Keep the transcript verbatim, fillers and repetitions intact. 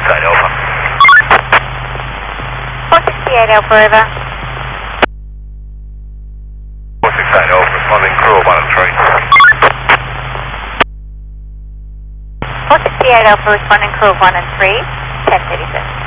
sixty-eight Alpha. four sixty-eight Alpha, over. four sixty-eight Alpha, responding crew of one and three. four sixty-eight Alpha, responding crew of one and three, ten thirty-six.